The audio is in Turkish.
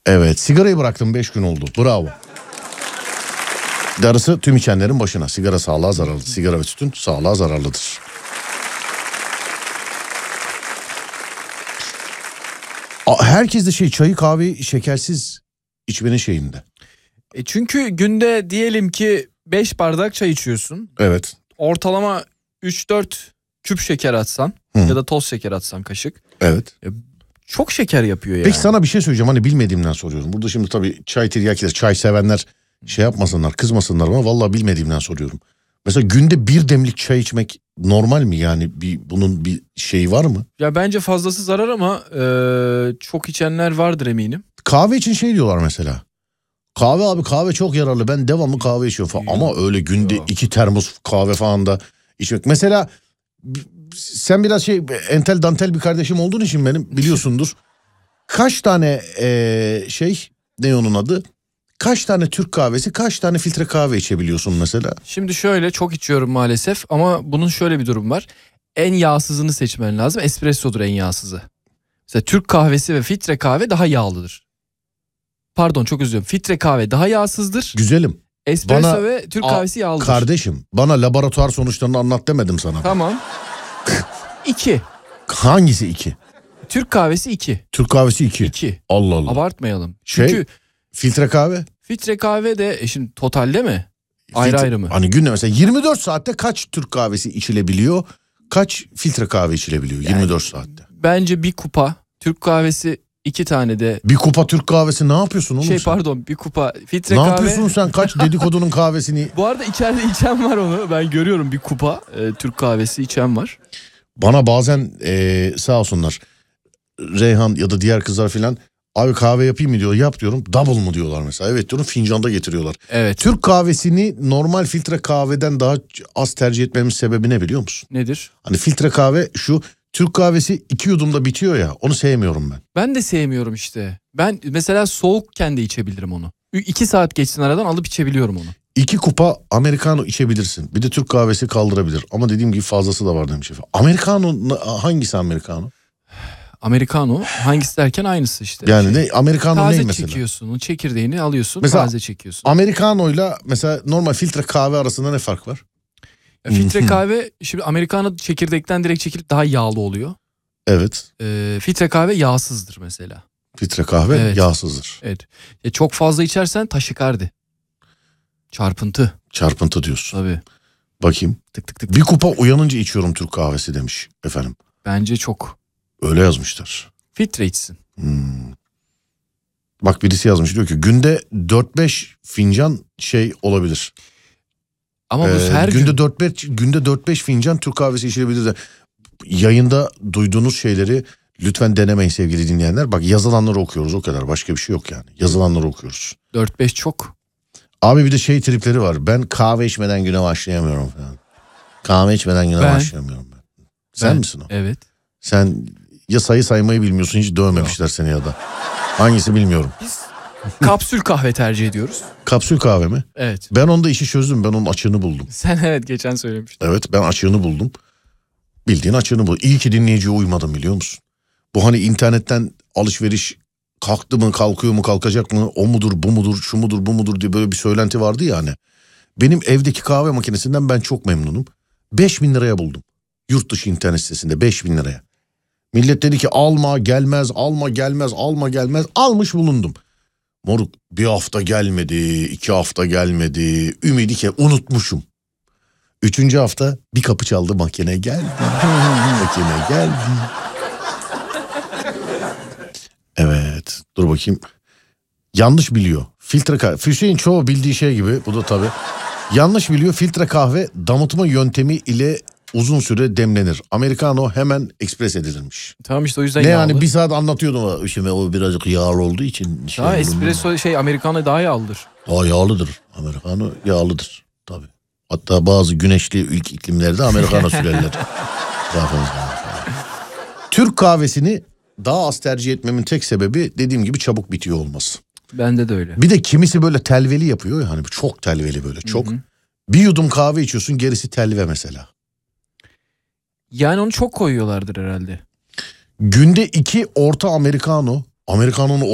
Evet, sigarayı bıraktım 5 gün oldu. Bravo. Darısı tüm içenlerin başına. Sigara sağlığa zararlı. Sigara ve tütün sağlığa zararlıdır. Herkes de çayı kahveyi şekersiz içmenin şeyinde. Çünkü günde diyelim ki 5 bardak çay içiyorsun. Evet. Ortalama 3-4 küp şeker atsan ya da toz şeker atsan kaşık. Evet. Çok şeker yapıyor yani. Peki sana bir şey söyleyeceğim, hani bilmediğimden soruyorum. Burada şimdi tabii çay tiryakiler, çay sevenler yapmasınlar, kızmasınlar ama vallahi bilmediğimden soruyorum. Mesela günde bir demlik çay içmek normal mi yani? Bunun bir şeyi var mı? Ya bence fazlası zarar ama çok içenler vardır eminim. Kahve için diyorlar mesela. Kahve çok yararlı, ben devamlı kahve içiyorum falan. Ama öyle günde 2 termos kahve falan da içmek. Mesela sen biraz entel dantel bir kardeşim olduğun için benim biliyorsundur. Kaç tane ne onun adı? Kaç tane Türk kahvesi, kaç tane filtre kahve içebiliyorsun mesela? Şimdi şöyle, çok içiyorum maalesef ama bunun şöyle bir durum var. En yağsızını seçmen lazım. Espressodur en yağsızı. Mesela Türk kahvesi ve filtre kahve daha yağlıdır. Pardon, çok özür dilerim. Filtre kahve daha yağsızdır. Güzelim. Espresso ve Türk kahvesi yağlıdır. Kardeşim, bana laboratuvar sonuçlarını anlat demedim sana. Tamam. 2. Hangisi 2? Türk kahvesi 2. Türk kahvesi 2. 2. Allah Allah. Abartmayalım. Çünkü filtre kahve? Filtre kahve de şimdi totalde mi? Ayrı mı? Hani günde mesela 24 saatte kaç Türk kahvesi içilebiliyor? Kaç filtre kahve içilebiliyor 24 saatte? Bence bir kupa Türk kahvesi, 2 tane de... Bir kupa Türk kahvesi ne yapıyorsun oğlum sen? Bir kupa filtre kahve... Ne yapıyorsun sen, kaç dedikodunun kahvesini... Bu arada içeride içen var onu. Ben görüyorum, bir kupa Türk kahvesi içen var. Bana bazen sağ olsunlar Reyhan ya da diğer kızlar filan, abi kahve yapayım mı diyor, yap diyorum, double mı diyorlar mesela, evet diyorum, fincanda getiriyorlar. Evet. Türk kahvesini normal filtre kahveden daha az tercih etmemin sebebi ne biliyor musun? Nedir? Hani filtre kahve Türk kahvesi 2 yudumda bitiyor ya, onu sevmiyorum ben. Ben de sevmiyorum işte. Ben mesela soğukken de içebilirim onu. 2 saat geçsin aradan, alıp içebiliyorum onu. 2 kupa Americano içebilirsin. Bir de Türk kahvesi kaldırabilir. Ama dediğim gibi fazlası da var demiş efendim. Americano hangisi Americano? Americano hangisi derken aynısı işte. Yani ne Americano ne mesela? Taze çekiyorsun, çekirdeğini alıyorsun, mesela, taze çekiyorsun. Americano'yla mesela normal filtre kahve arasında ne fark var? Filtre kahve, şimdi Americano çekirdekten direkt çekilip daha yağlı oluyor. Evet. Filtre kahve yağsızdır mesela. Filtre kahve yağsızdır. Evet. Çok fazla içersen taşikardi. Çarpıntı diyorsun. Tabii. Bakayım. Tık. Bir kupa uyanınca içiyorum Türk kahvesi demiş efendim. Bence çok. Öyle yazmışlar. Filtre içsin. Bak birisi yazmış, diyor ki günde 4-5 fincan olabilir. Ama bu her günde gün. Günde 4-5 fincan Türk kahvesi içilebilir de. Yayında duyduğunuz şeyleri lütfen denemeyin sevgili dinleyenler. Bak yazılanları okuyoruz, o kadar, başka bir şey yok yani. Yazılanları okuyoruz. 4-5 çok. Abi bir de tripleri var. Ben kahve içmeden güne başlayamıyorum falan. Kahve içmeden güne başlayamıyorum ben. Sen misin o? Evet. Sen ya sayı saymayı bilmiyorsun, hiç dövmemişler seni ya da. Hangisi bilmiyorum. Biz kapsül kahve tercih ediyoruz. Kapsül kahve mi? Evet. Ben onda işi çözdüm. Ben onun açığını buldum. Sen geçen söylemiştin. Evet, ben açığını buldum. Bildiğin açığını buldum. İyi ki dinleyiciye uymadım, biliyor musun? Bu hani internetten alışveriş kalktı mı, kalkıyor mu, kalkacak mı, o mudur, bu mudur, şu mudur, bu mudur diye böyle bir söylenti vardı ya hani. Benim evdeki kahve makinesinden ben çok memnunum. 5.000 liraya buldum. Yurt dışı internet sitesinde 5.000 liraya. Millet dedi ki alma gelmez, alma gelmez, alma gelmez. Almış bulundum. Moruk, bir hafta gelmedi, 2 hafta gelmedi. Ümidi ki unutmuşum. 3. hafta bir kapı çaldı, makine geldi. Makine geldi. Evet, dur bakayım. Yanlış biliyor. Filtre kahve. Hüseyin çoğu bildiği şey gibi. Bu da tabii. Yanlış biliyor. Filtre kahve damıtma yöntemi ile uzun süre demlenir. Americano hemen ekspres edilirmiş. Tamam işte, o yüzden ne yağlı. Yani 1 saat anlatıyordum ama şimdi o birazcık yağlı olduğu için. Daha espresso Americano daha yağlıdır. Daha yağlıdır. Americano yağlıdır tabii. Hatta bazı güneşli ilk iklimlerde Americano sürerler. Türk kahvesini daha az tercih etmemin tek sebebi dediğim gibi çabuk bitiyor olması. Bende de öyle. Bir de kimisi böyle telveli yapıyor ya, hani çok telveli böyle çok. Hı-hı. Bir yudum kahve içiyorsun, gerisi telve mesela. Yani onu çok koyuyorlardır herhalde. Günde 2 orta Americano'nun